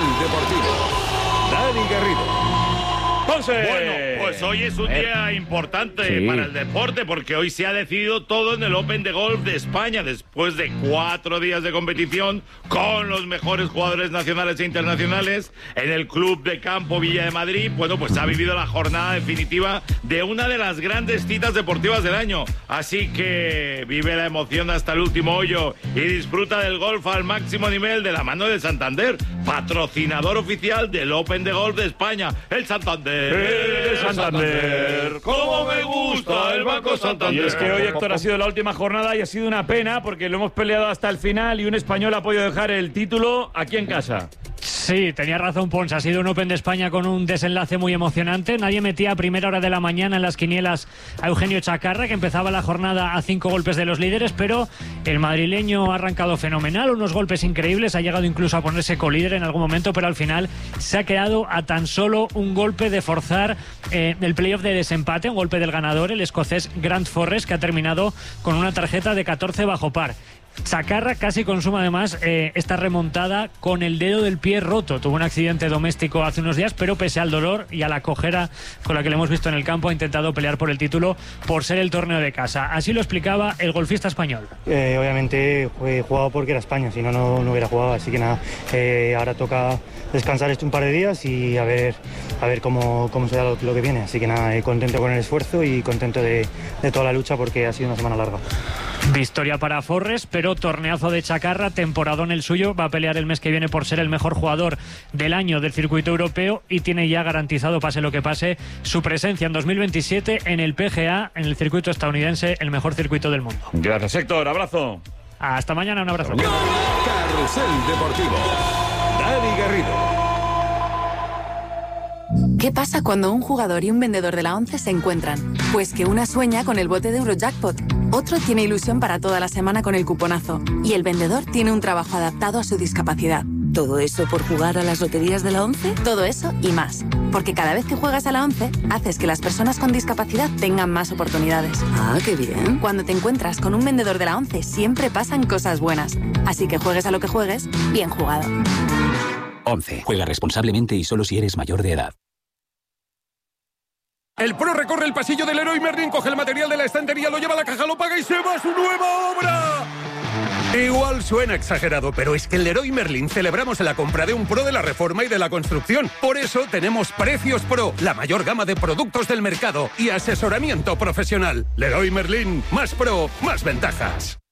Deportivo. Dani Garrido. Bueno, pues hoy es un día importante para el deporte porque hoy se ha decidido todo en el Open de Golf de España después de 4 días de competición con los mejores jugadores nacionales e internacionales en el Club de Campo Villa de Madrid. Bueno, pues ha vivido la jornada definitiva de una de las grandes citas deportivas del año. Así que vive la emoción hasta el último hoyo y disfruta del golf al máximo nivel de la mano de Santander, patrocinador oficial del Open de Golf de España, el Santander. Santander. ¡Cómo me gusta el Banco Santander! Y es que hoy, Héctor, ha sido la última jornada y ha sido una pena porque lo hemos peleado hasta el final y un español ha podido dejar el título aquí en casa. Sí, tenía razón Pons, ha sido un Open de España con un desenlace muy emocionante. Nadie metía a primera hora de la mañana en las quinielas a Eugenio Chacarra, que empezaba la jornada a 5 golpes de los líderes, pero el madrileño ha arrancado fenomenal, unos golpes increíbles, ha llegado incluso a ponerse colíder en algún momento, pero al final se ha quedado a tan solo un golpe de forzar el playoff de desempate, un golpe del ganador, el escocés Grant Forrest, que ha terminado con una tarjeta de 14 bajo par. Chacarra casi consuma además esta remontada con el dedo del pie roto. Tuvo un accidente doméstico hace unos días, pero pese al dolor y a la cojera con la que le hemos visto en el campo, ha intentado pelear por el título por ser el torneo de casa. Así lo explicaba el golfista español. Obviamente he jugado porque era España, si no, no hubiera jugado, así que nada, ahora toca descansar un par de días y a ver cómo se da lo que viene. Así que nada, contento con el esfuerzo y contento de toda la lucha porque ha sido una semana larga. Victoria para Forrest, pero torneazo de Chacarra, temporadón el suyo, va a pelear el mes que viene por ser el mejor jugador del año del circuito europeo y tiene ya garantizado, pase lo que pase, su presencia en 2027 en el PGA, en el circuito estadounidense, el mejor circuito del mundo. Gracias, Héctor, abrazo. Hasta mañana, un abrazo. Carrusel Deportivo. Dani Garrido. ¿Qué pasa cuando un jugador y un vendedor de la ONCE se encuentran? Pues que una sueña con el bote de Eurojackpot, otro tiene ilusión para toda la semana con el cuponazo y el vendedor tiene un trabajo adaptado a su discapacidad. ¿Todo eso por jugar a las loterías de la ONCE? Todo eso y más. Porque cada vez que juegas a la ONCE, haces que las personas con discapacidad tengan más oportunidades. Ah, qué bien. Cuando te encuentras con un vendedor de la ONCE, siempre pasan cosas buenas. Así que juegues a lo que juegues, bien jugado. ONCE. Juega responsablemente y solo si eres mayor de edad. El pro recorre el pasillo del Leroy Merlin, coge el material de la estantería, lo lleva a la caja, lo paga y se va a su nueva obra. Igual suena exagerado, pero es que en Leroy Merlin celebramos la compra de un pro de la reforma y de la construcción. Por eso tenemos Precios Pro, la mayor gama de productos del mercado y asesoramiento profesional. Leroy Merlin, más pro, más ventajas.